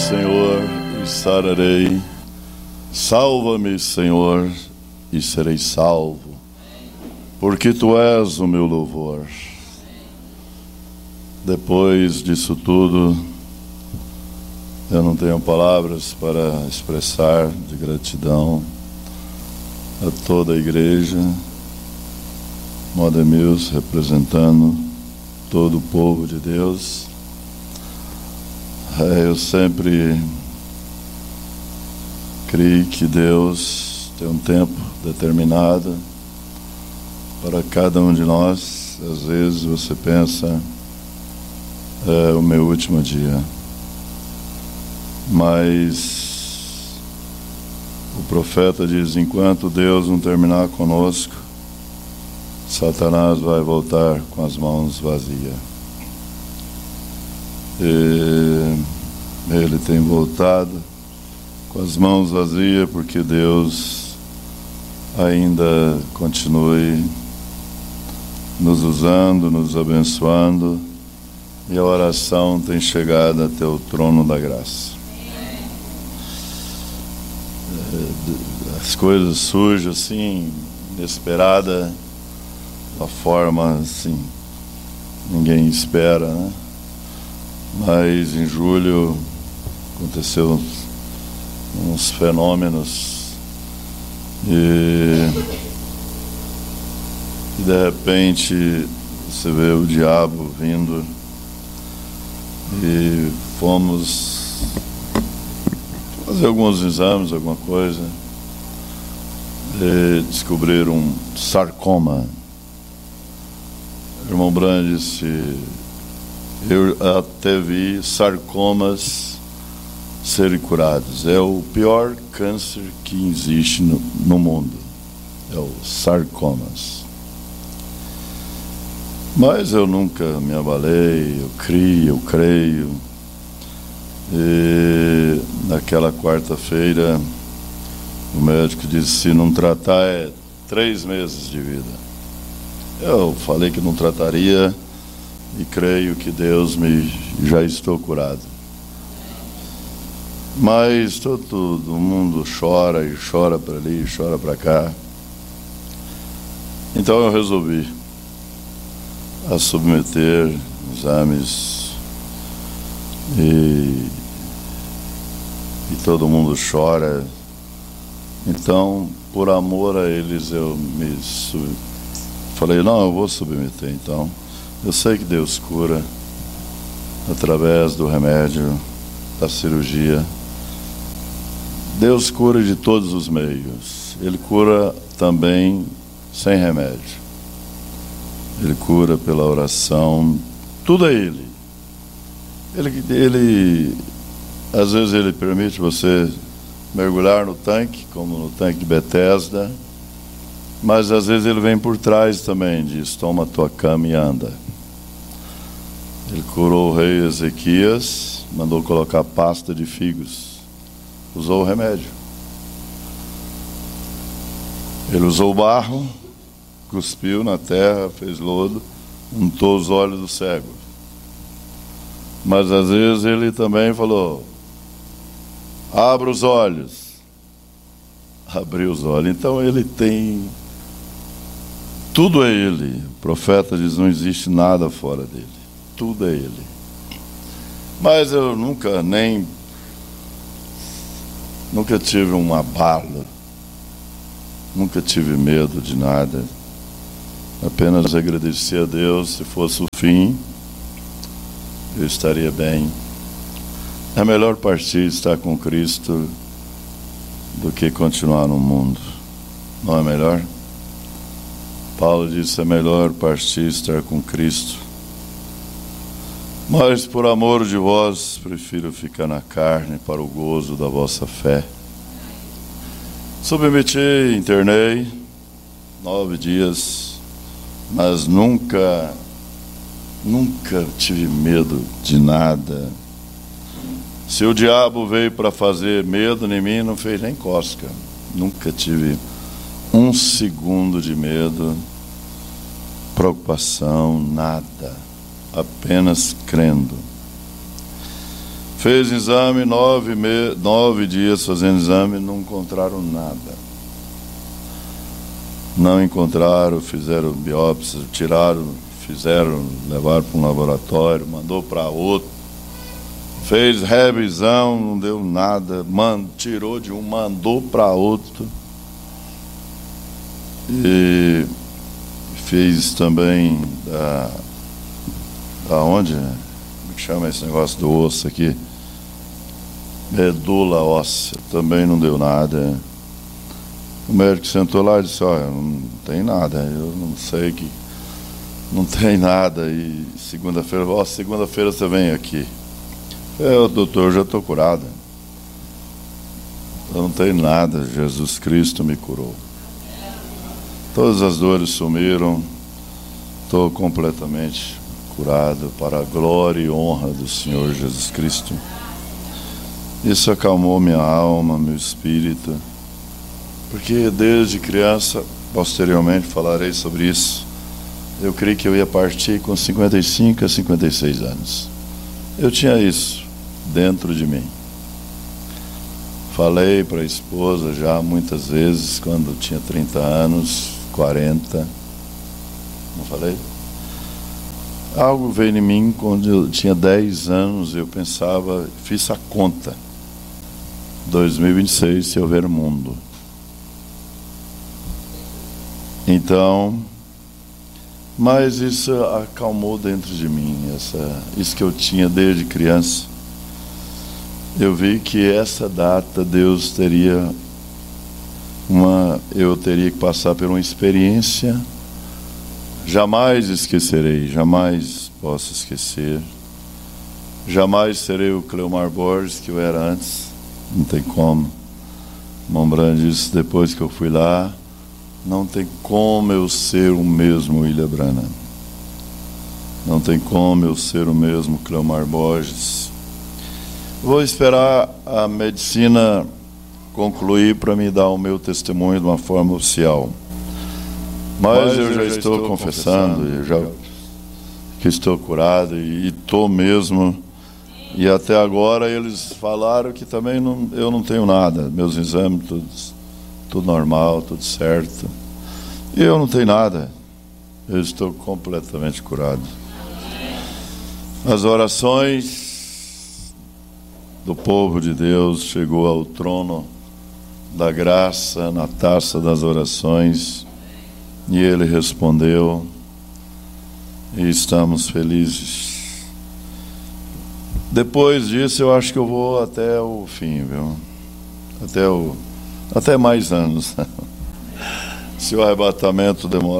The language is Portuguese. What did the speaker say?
Senhor, e sararei. Salva-me, Senhor, e serei salvo, porque Tu és o meu louvor. Depois disso tudo, eu não tenho palavras para expressar de gratidão a toda a igreja, Modemils representando todo o povo de Deus. Eu sempre creio que Deus tem um tempo determinado para cada um de nós. Às vezes você pensa, é o meu último dia. Mas o profeta diz, enquanto Deus não terminar conosco, Satanás vai voltar com as mãos vazias. E ele tem voltado com as mãos vazias porque Deus ainda continue nos usando, nos abençoando, e a oração tem chegado até o trono da graça. As coisas surgem assim, inesperada, da forma assim, ninguém espera, né? Mas em julho aconteceu uns fenômenos e de repente você vê o diabo vindo, e fomos fazer alguns exames, alguma coisa, e descobriram um sarcoma. O irmão Brand disse, eu até vi sarcomas serem curados. É o pior câncer que existe no mundo. É o sarcomas. Mas eu nunca me abalei, eu creio. E naquela quarta-feira, o médico disse, se não tratar é 3 meses de vida. Eu falei que não trataria e creio que Deus já estou curado. Mas todo mundo chora, e chora para ali, e chora para cá. Então eu resolvi a submeter exames e todo mundo chora. Então, por amor a eles, eu falei, não, eu vou submeter. Então, eu sei que Deus cura através do remédio, da cirurgia. Deus cura de todos os meios. Ele cura também sem remédio. Ele cura pela oração. Tudo é Ele. Ele às vezes Ele permite você mergulhar no tanque, como no tanque de Betesda, mas às vezes Ele vem por trás também, diz, toma a tua cama e anda. Ele curou o rei Ezequias, mandou colocar pasta de figos, usou o remédio. Ele usou o barro, cuspiu na terra, fez lodo, untou os olhos do cego. Mas às vezes Ele também falou, abra os olhos. Abriu os olhos. Então Ele tem... Tudo é Ele. O profeta diz, não existe nada fora dele. Tudo é Ele. Mas eu nunca tive um abalo. Nunca tive medo de nada. Apenas agradeci a Deus. Se fosse o fim, eu estaria bem. É melhor partir e estar com Cristo do que continuar no mundo. Não é melhor? Paulo disse, é melhor partir e estar com Cristo. Mas por amor de vós, prefiro ficar na carne para o gozo da vossa fé. Submeti, internei, 9 dias, mas nunca tive medo de nada. Se o diabo veio para fazer medo em mim, não fez nem cosca. Nunca tive 1 segundo de medo, preocupação, nada. Apenas crendo. Fez exame, 9 dias fazendo exame, não encontraram nada. Não encontraram, fizeram biópsia, tiraram, levaram para um laboratório, mandou para outro. Fez revisão, não deu nada, tirou de um, mandou para outro. E fez também da onde? Como que chama esse negócio do osso aqui? Medula óssea, também não deu nada. O médico sentou lá e disse, olha, não tem nada, eu não sei que não tem nada. E segunda-feira você vem aqui. Doutor, eu já estou curado. Eu não tenho nada, Jesus Cristo me curou. Todas as dores sumiram, estou completamente curado para a glória e honra do Senhor Jesus Cristo. Isso acalmou minha alma, meu espírito, porque desde criança, posteriormente falarei sobre isso, eu creio que eu ia partir com 55 a 56 anos. Eu tinha isso dentro de mim. Falei para a esposa já muitas vezes, quando tinha 30 anos, 40, não falei? Algo veio em mim quando eu tinha 10 anos, eu pensava, fiz a conta, 2026 se houver mundo. Então, mas isso acalmou dentro de mim, isso que eu tinha desde criança. Eu vi que essa data eu teria que passar por uma experiência, jamais esquecerei, jamais posso esquecer, jamais serei o Cleomar Borges que eu era antes, não tem como. Mombrand disse depois que eu fui lá, não tem como eu ser o mesmo William Branham, não tem como eu ser o mesmo Cleomar Borges. Vou esperar a medicina concluir para me dar o meu testemunho de uma forma oficial. Mas eu já estou confessando, que estou curado e estou mesmo. E até agora eles falaram que também eu não tenho nada. Meus exames, tudo normal, tudo certo. E eu não tenho nada. Eu estou completamente curado. As orações do povo de Deus chegou ao trono da graça, na taça das orações, e Ele respondeu, e estamos felizes. Depois disso, eu acho que eu vou até o fim, viu? Até mais anos. Se o arrebatamento demorar